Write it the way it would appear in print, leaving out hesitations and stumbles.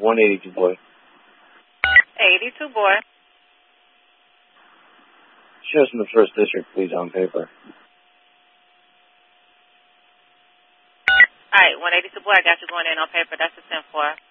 182 boy. 82 boy. Show us in the first district, please, on paper. All right, 182 boy, I got you going in on paper. That's the 10-4.